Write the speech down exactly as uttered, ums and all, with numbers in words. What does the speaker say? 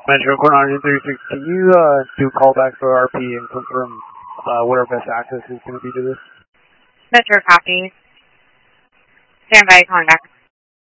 Metro Coordinator thirty-six, can you uh, do a callback for R P and confirm uh, what our best access is going to be to this? Metro copies. Stand by, calling back.